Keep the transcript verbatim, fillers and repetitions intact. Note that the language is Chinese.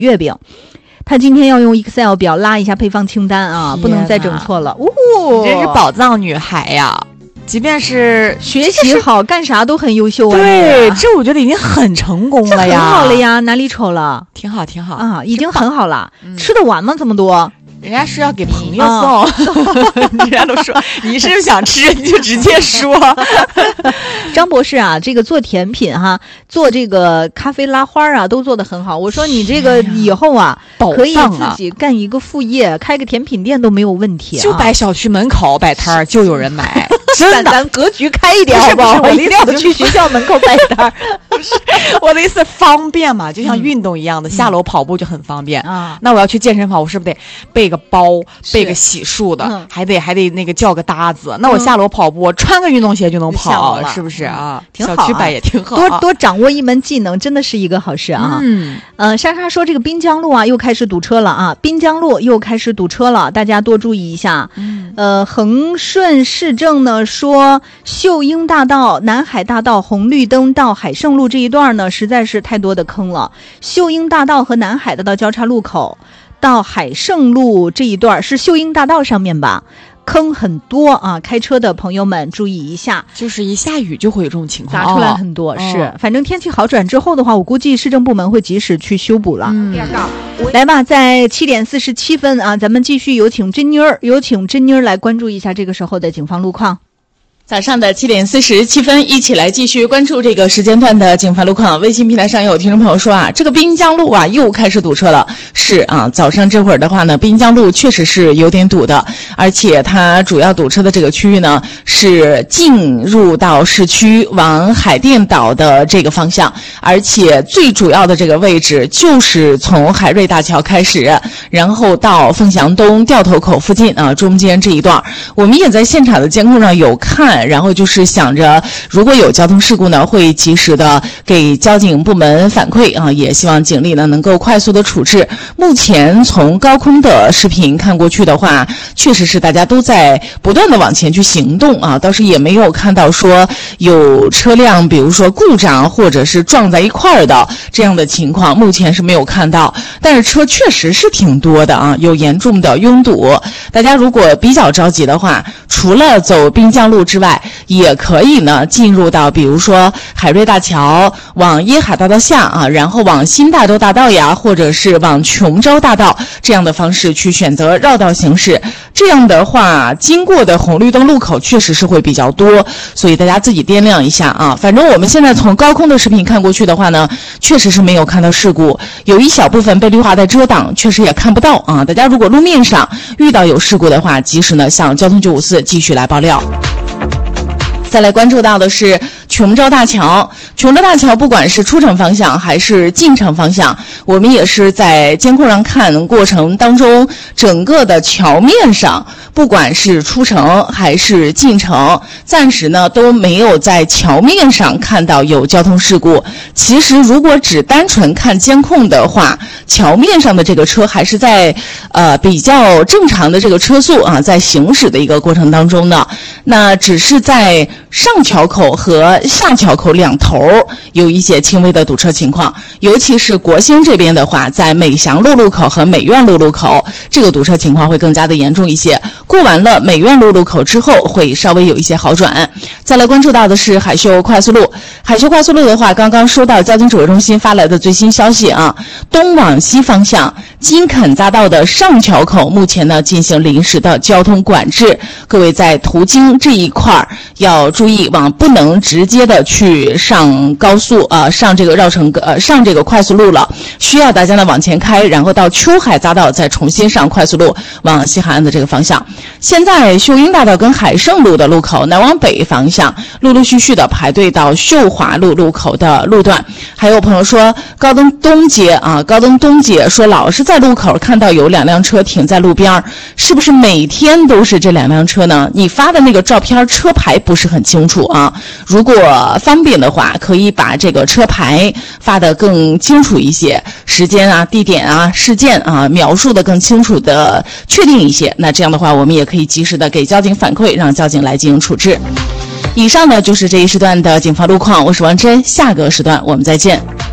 月饼。他今天要用 Excel 表拉一下配方清单啊，不能再整错了。 哦，你这是宝藏女孩呀！即便是学习好，干啥都很优秀啊。 对，这我觉得已经很成功了呀， 很好了呀，哪里丑了？ 挺好，挺好啊，已经很好了。嗯、吃得完吗？这么多？ 人家是要给朋友送，啊、人家都说你是不是想吃，你就直接说。 张博士啊，这个做甜品哈、啊，做这个咖啡拉花啊，都做得很好。我说你这个以后啊， 啊可以自己干一个副业，开个甜品店都没有问题、啊。 就摆小区门口摆摊儿，就有人买。真的， 咱格局开一点好不好？我一定要去学校门口摆摊儿。 不是，我的意思方便嘛，就像运动一样的，嗯、下楼跑步就很方便啊。 那我要去健身房，我是不是得备个包，备个洗漱的，嗯、还得还得那个叫个搭子？那我下楼跑步，我穿个运动鞋就能跑， 嗯、 是不是啊？ 挺好、啊， 小区摆也挺好、啊， 多多掌握一门技能，真的是一个好事啊。 嗯， 呃，莎莎说这个滨江路啊又开始堵车了啊，滨江路又开始堵车了，大家多注意一下。 嗯， 呃，恒顺市政呢说。秀英大道、南海大道红绿灯到海盛路这一段呢，实在是太多的坑了。秀英大道和南海大道交叉路口到海盛路这一段是秀英大道上面吧？坑很多啊，开车的朋友们注意一下。 就是一下雨就会有这种情况， 打出来很多、哦、是。反正天气好转之后的话，我估计市政部门会及时去修补了。 嗯， 来吧，在七点四十七分啊，咱们继续有请珍妮儿，有请珍妮儿来关注一下这个时候的警方路况。 早上的七点四十七分，一起来继续关注这个时间段的警方路况。微信平台上有听众朋友说啊，这个滨江路啊又开始堵车了。是啊，早上这会儿的话呢，滨江路确实是有点堵的，而且它主要堵车的这个区域呢是进入到市区往海淀岛的这个方向，而且最主要的这个位置就是从海瑞大桥开始，然后到凤翔东掉头口附近啊，中间这一段，我们也在现场的监控上有看。然后就是想着，如果有交通事故呢，会及时的给交警部门反馈啊，也希望警力呢能够快速的处置。目前从高空的视频看过去的话，确实是大家都在不断的往前去行动啊，倒是也没有看到说有车辆比如说故障或者是撞在一块儿的这样的情况，目前是没有看到。但是车确实是挺多的啊，有严重的拥堵。大家如果比较着急的话，除了走滨江路之外，也可以呢进入到比如说海瑞大桥往椰海大道下啊，然后往新大洲大道呀，或者是往琼州大道这样的方式去选择绕道行驶。这样的话经过的红绿灯路口确实是会比较多，所以大家自己掂量一下啊。反正我们现在从高空的视频看过去的话呢，确实是没有看到事故，有一小部分被绿化带遮挡，确实也看不到啊。大家如果路面上遇到有事故的话，及时呢向交通九五四继续来爆料。再来关注到的是琼州大桥，琼州大桥不管是出城方向还是进城方向，我们也是在监控上看过程当中，整个的桥面上不管是出城还是进城，暂时呢都没有在桥面上看到有交通事故。其实如果只单纯看监控的话，桥面上的这个车还是在呃比较正常的这个车速啊，在行驶的一个过程当中呢，那只是在上桥口和下桥口两头有一些轻微的堵车情况，尤其是国兴这边的话，在美祥路路口和美苑路路口，这个堵车情况会更加的严重一些。过完了美苑路路口之后，会稍微有一些好转。再来关注到的是海秀快速路，海秀快速路的话，刚刚收到交警指挥中心发来的最新消息啊，东往西方向金肯匝道的上桥口目前呢进行临时的交通管制，各位在途经这一块要注意，往不能直接的去上高速呃上这个绕城呃上这个快速路了，需要大家呢往前开，然后到秋海匝道再重新上快速路往西海岸的这个方向。现在秀英大道跟海盛路的路口南往北方向陆陆续续的排队到秀华路路口的路段。还有朋友说高登东街啊，高登东街说老是在路口看到有两辆车停在路边，是不是每天都是这两辆车呢？你发的那个照片车牌不是很清楚啊，如果方便的话可以把这个车牌发得更清楚一些，时间啊地点啊事件啊描述的更清楚的确定一些，那这样的话我们也可以及时的给交警反馈，让交警来进行处置。以上呢就是这一时段的警方路况，我是王真，下个时段我们再见。